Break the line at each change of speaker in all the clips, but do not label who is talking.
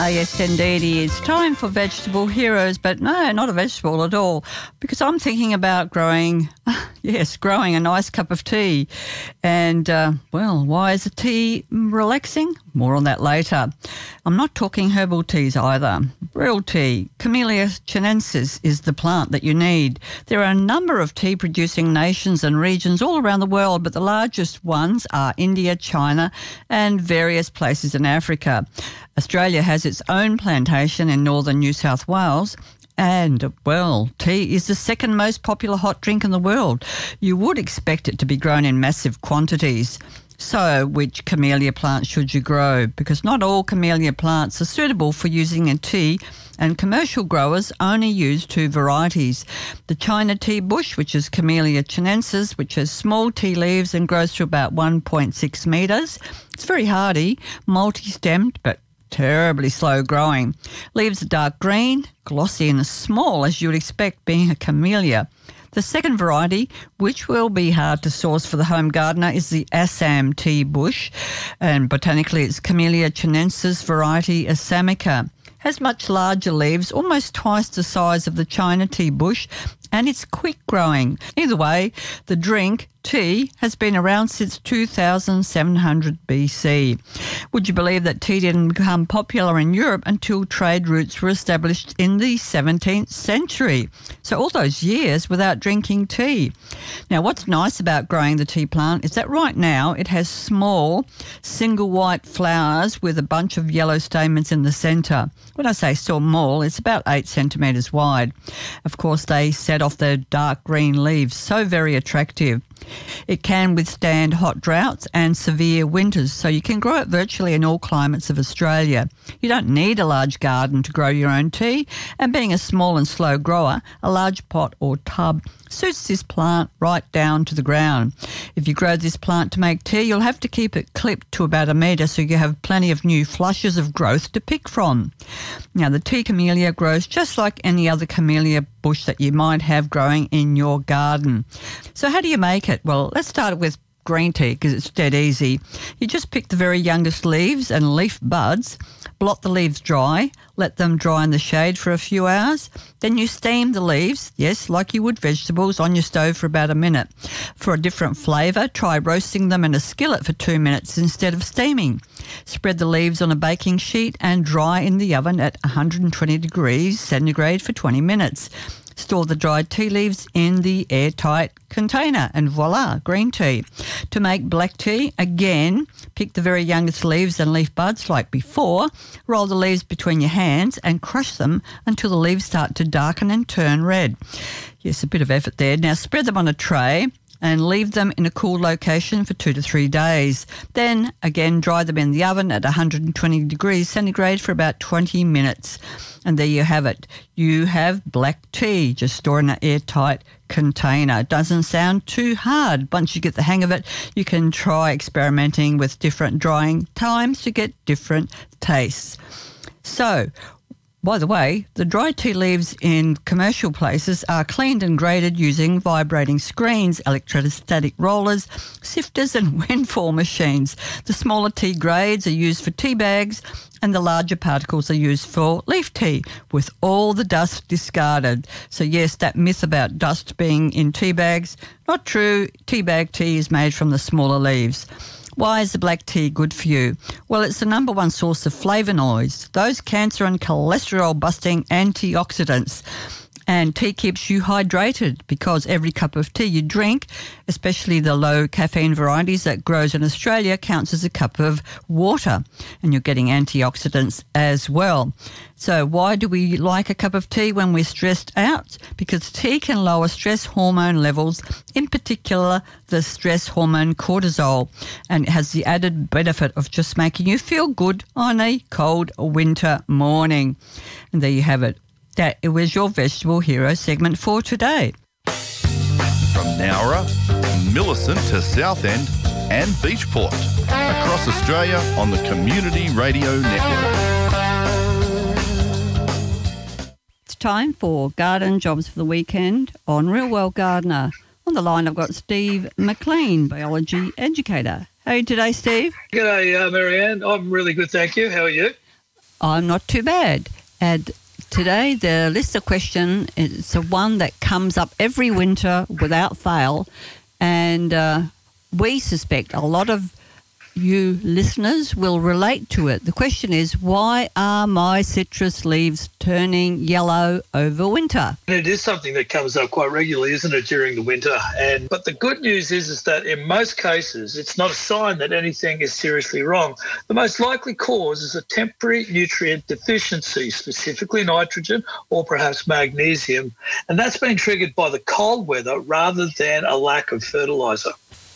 Yes, indeed. It's time for Vegetable Heroes, but no, not a vegetable at all, because I'm thinking about growing a nice cup of tea. And, why is the tea relaxing? More on that later. I'm not talking herbal teas either. Real tea, Camellia chinensis, is the plant that you need. There are a number of tea-producing nations and regions all around the world, but the largest ones are India, China, and various places in Africa. Australia has its own plantation in northern New South Wales. And, tea is the second most popular hot drink in the world. You would expect it to be grown in massive quantities. So, which camellia plant should you grow? Because not all camellia plants are suitable for using in tea, and commercial growers only use two varieties. The China tea bush, which is Camellia chinensis, which has small tea leaves and grows to about 1.6 metres. It's very hardy, multi-stemmed, but terribly slow growing. Leaves are dark green, glossy and as small as you would expect being a camellia. The second variety, which will be hard to source for the home gardener, is the Assam tea bush, and botanically it's Camellia chinensis variety Assamica. Has much larger leaves, almost twice the size of the China tea bush, and it's quick growing. Either way, the drink, tea, has been around since 2700 BC. Would you believe that tea didn't become popular in Europe until trade routes were established in the 17th century? So all those years without drinking tea. Now, what's nice about growing the tea plant is that right now it has small, single white flowers with a bunch of yellow stamens in the centre. When I say small, it's about 8 centimetres wide. Of course, they set off their dark green leaves, so very attractive. It can withstand hot droughts and severe winters, so you can grow it virtually in all climates of Australia. You don't need a large garden to grow your own tea, and being a small and slow grower, a large pot or tub suits this plant right down to the ground. If you grow this plant to make tea, you'll have to keep it clipped to about 1 metre so you have plenty of new flushes of growth to pick from. Now, the tea camellia grows just like any other camellia bush that you might have growing in your garden. So how do you make it? Well, let's start with green tea because it's dead easy. You just pick the very youngest leaves and leaf buds, blot the leaves dry, let them dry in the shade for a few hours. Then you steam the leaves, yes, like you would vegetables, on your stove for about 1 minute. For a different flavour, try roasting them in a skillet for 2 minutes instead of steaming. Spread the leaves on a baking sheet and dry in the oven at 120 degrees centigrade for 20 minutes. Store the dried tea leaves in the airtight container and voila, green tea. To make black tea, again, pick the very youngest leaves and leaf buds like before, roll the leaves between your hands and crush them until the leaves start to darken and turn red. Yes, a bit of effort there. Now spread them on a tray and leave them in a cool location for 2 to 3 days. Then, again, dry them in the oven at 120 degrees centigrade for about 20 minutes. And there you have it. You have black tea. Just store in an airtight container. It doesn't sound too hard. Once you get the hang of it, you can try experimenting with different drying times to get different tastes. So, by the way, the dried tea leaves in commercial places are cleaned and graded using vibrating screens, electrostatic rollers, sifters and windfall machines. The smaller tea grades are used for tea bags and the larger particles are used for leaf tea, with all the dust discarded. So yes, that myth about dust being in tea bags, not true. Tea bag tea is made from the smaller leaves. Why is the black tea good for you? Well, it's the number one source of flavonoids, those cancer and cholesterol-busting antioxidants. And tea keeps you hydrated because every cup of tea you drink, especially the low caffeine varieties that grows in Australia, counts as a cup of water, and you're getting antioxidants as well. So why do we like a cup of tea when we're stressed out? Because tea can lower stress hormone levels, in particular the stress hormone cortisol, and it has the added benefit of just making you feel good on a cold winter morning. And there you have it. That it was your Vegetable Hero segment for today.
From Nowra, Millicent to Southend and Beachport. Across Australia on the Community Radio Network.
It's time for Garden Jobs for the Weekend on Real World Gardener. On the line, I've got Steve McLean, biology educator. How are you today, Steve?
G'day, Marianne. I'm really good, thank you. How are you?
I'm not too bad. And today the listener question is the one that comes up every winter without fail, and we suspect a lot of you listeners will relate to it. The question is, why are my citrus leaves turning yellow over winter?
It is something that comes up quite regularly, isn't it, during the winter? But the good news is that in most cases, it's not a sign that anything is seriously wrong. The most likely cause is a temporary nutrient deficiency, specifically nitrogen or perhaps magnesium, and that's been triggered by the cold weather rather than a lack of fertiliser.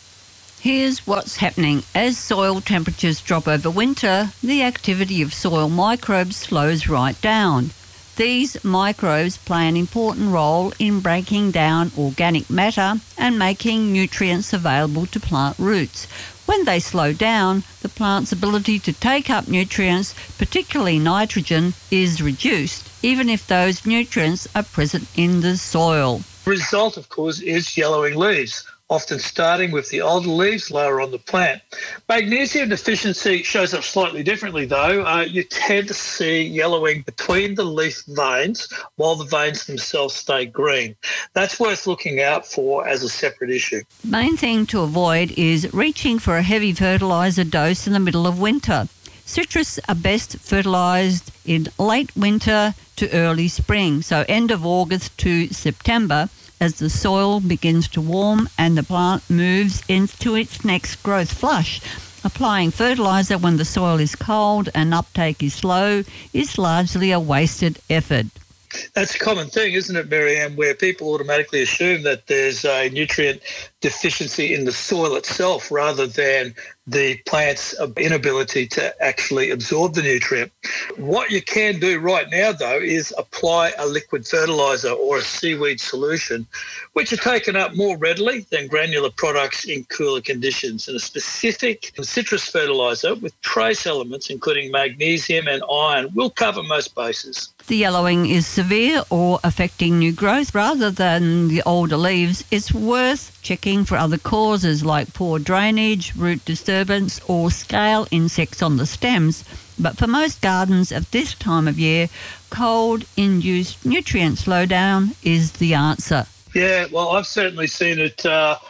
Here's what's happening. As soil temperatures drop over winter, the activity of soil microbes slows right down. These microbes play an important role in breaking down organic matter and making nutrients available to plant roots. When they slow down, the plant's ability to take up nutrients, particularly nitrogen, is reduced, even if those nutrients are present in the soil.
The result, of course, is yellowing leaves, often starting with the older leaves lower on the plant. Magnesium deficiency shows up slightly differently, though. You tend to see yellowing between the leaf veins while the veins themselves stay green. That's worth looking out for as a separate issue.
The main thing to avoid is reaching for a heavy fertiliser dose in the middle of winter. Citrus are best fertilised in late winter to early spring, so end of August to September, as the soil begins to warm and the plant moves into its next growth flush. Applying fertiliser when the soil is cold and uptake is slow is largely a wasted effort.
That's a common thing, isn't it, Mary-Anne, where people automatically assume that there's a nutrient deficiency in the soil itself rather than the plant's inability to actually absorb the nutrient. What you can do right now, though, is apply a liquid fertiliser or a seaweed solution, which are taken up more readily than granular products in cooler conditions. And a specific citrus fertiliser with trace elements, including magnesium and iron, will cover most bases.
The yellowing is severe or affecting new growth rather than the older leaves. It's worth checking for other causes like poor drainage, root disturbance or scale insects on the stems. But for most gardens at this time of year, cold-induced nutrient slowdown is the answer.
Yeah, well, I've certainly seen it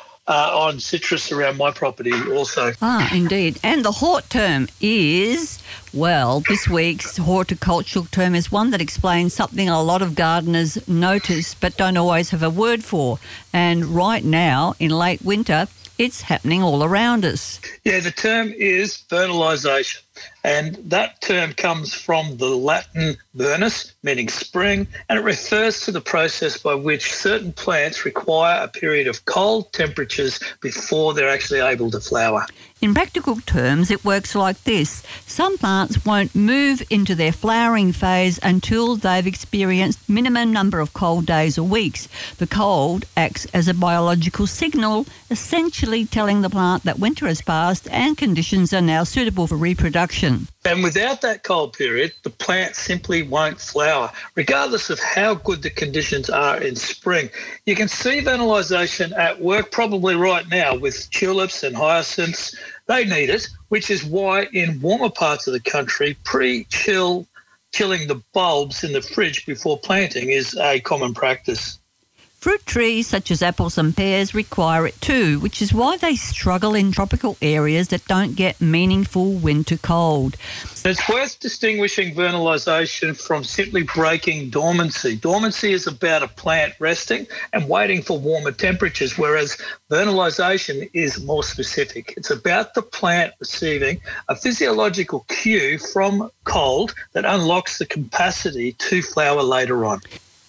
on citrus around my property also.
Ah, indeed. And the hort term is, well, this week's horticultural term is one that explains something a lot of gardeners notice but don't always have a word for. And right now, in late winter, it's happening all around us.
Yeah, the term is vernalisation. And that term comes from the Latin vernus, meaning spring, and it refers to the process by which certain plants require a period of cold temperatures before they're actually able to flower.
In practical terms, it works like this. Some plants won't move into their flowering phase until they've experienced minimum number of cold days or weeks. The cold acts as a biological signal, essentially telling the plant that winter has passed and conditions are now suitable for reproduction.
And without that cold period, the plant simply won't flower, regardless of how good the conditions are in spring. You can see vernalisation at work probably right now with tulips and hyacinths. They need it, which is why in warmer parts of the country, chilling the bulbs in the fridge before planting is a common practice.
Fruit trees such as apples and pears require it too, which is why they struggle in tropical areas that don't get meaningful winter cold.
It's worth distinguishing vernalisation from simply breaking dormancy. Dormancy is about a plant resting and waiting for warmer temperatures, whereas vernalisation is more specific. It's about the plant receiving a physiological cue from cold that unlocks the capacity to flower later on.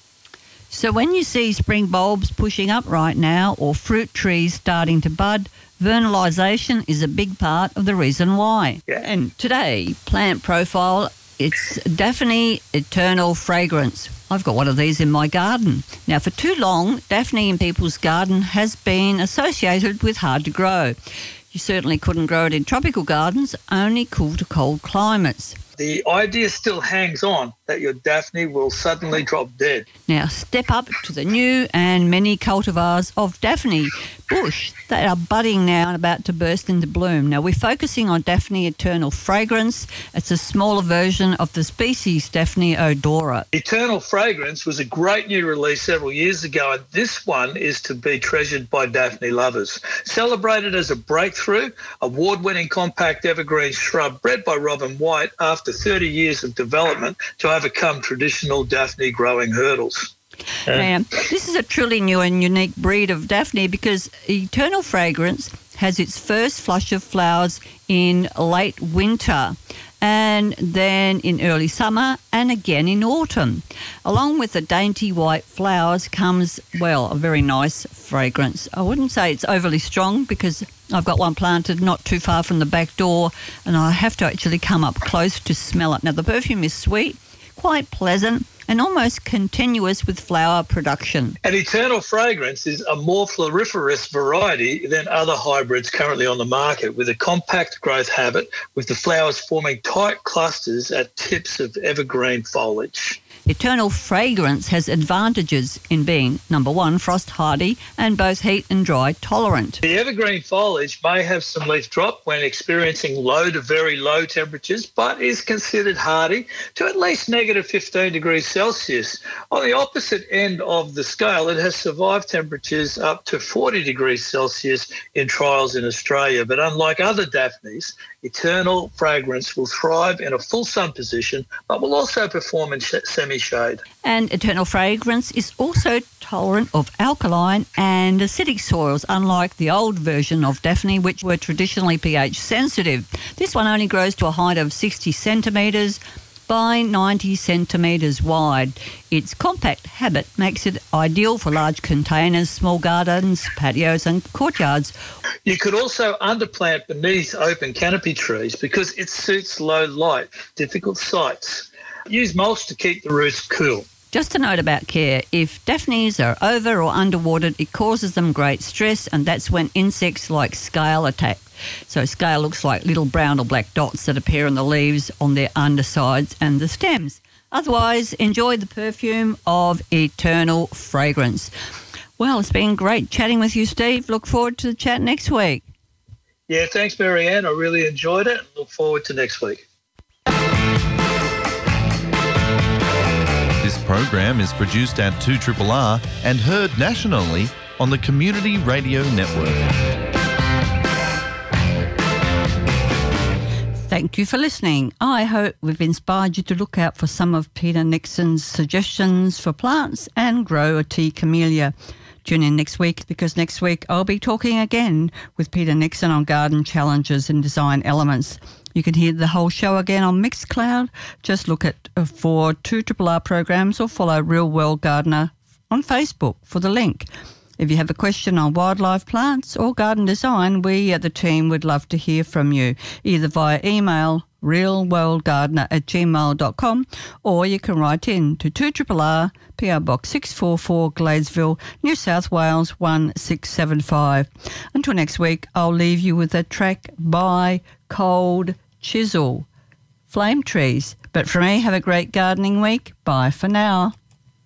So when you see spring bulbs pushing up right now or fruit trees starting to bud, vernalisation is a big part of the reason why.
Yeah.
And today, plant profile, it's Daphne Eternal Fragrance. I've got one of these in my garden. Now, for too long, Daphne in people's garden has been associated with hard to grow. You certainly couldn't grow it in tropical gardens, only cool to cold climates.
The idea still hangs on that your Daphne will suddenly drop dead.
Now step up to the new and many cultivars of Daphne bush that are budding now and about to burst into bloom. Now we're focusing on Daphne Eternal Fragrance. It's a smaller version of the species Daphne odora.
Eternal Fragrance was a great new release several years ago, and this one is to be treasured by Daphne lovers. Celebrated as a breakthrough, award-winning compact evergreen shrub bred by Robin White after 30 years of development to overcome traditional Daphne growing hurdles.
Now, this is a truly new and unique breed of Daphne because Eternal Fragrance has its first flush of flowers in late winter and then in early summer and again in autumn. Along with the dainty white flowers comes, well, a very nice fragrance. I wouldn't say it's overly strong because I've got one planted not too far from the back door and I have to actually come up close to smell it. Now, the perfume is sweet, quite pleasant, and almost continuous with flower production.
And Eternal Fragrance is a more floriferous variety than other hybrids currently on the market, with a compact growth habit, with the flowers forming tight clusters at tips of evergreen foliage.
Eternal Fragrance has advantages in being, number one, frost hardy and both heat and dry tolerant.
The evergreen foliage may have some leaf drop when experiencing low to very low temperatures, but is considered hardy to at least negative 15 degrees Celsius. On the opposite end of the scale, it has survived temperatures up to 40 degrees Celsius in trials in Australia. But unlike other Daphnes, Eternal Fragrance will thrive in a full sun position, but will also perform in semi-shade.
And Eternal Fragrance is also tolerant of alkaline and acidic soils, unlike the old version of Daphne, which were traditionally pH sensitive. This one only grows to a height of 60 centimetres by 90 centimetres wide. Its compact habit makes it ideal for large containers, small gardens, patios and courtyards.
You could also underplant beneath open canopy trees because it suits low light, difficult sites. Use mulch to keep the roots cool.
Just a note about care. If Daphnes are over or underwatered, it causes them great stress, and that's when insects like scale attack. So scale looks like little brown or black dots that appear on the leaves on their undersides and the stems. Otherwise, enjoy the perfume of Eternal Fragrance. Well, it's been great chatting with you, Steve. Look forward to the chat next week.
Yeah, thanks, Marianne. I really enjoyed it. Look forward to next week.
This program is produced at 2RRR and heard nationally on the Community Radio Network.
Thank you for listening. I hope we've inspired you to look out for some of Peter Nixon's suggestions for plants and grow a tea camellia. Tune in next week because next week I'll be talking again with Peter Nixon on garden challenges and design elements. You can hear the whole show again on Mixcloud. Just look for 2RRR programs or follow Real World Gardener on Facebook for the link. If you have a question on wildlife, plants or garden design, we at the team would love to hear from you, either via email realworldgardener@gmail.com, or you can write in to 2RRR, PO Box 644, Gladesville, New South Wales 1675. Until next week, I'll leave you with a track by Cold Chisel, Flame Trees. But for me, have a great gardening week. Bye for now.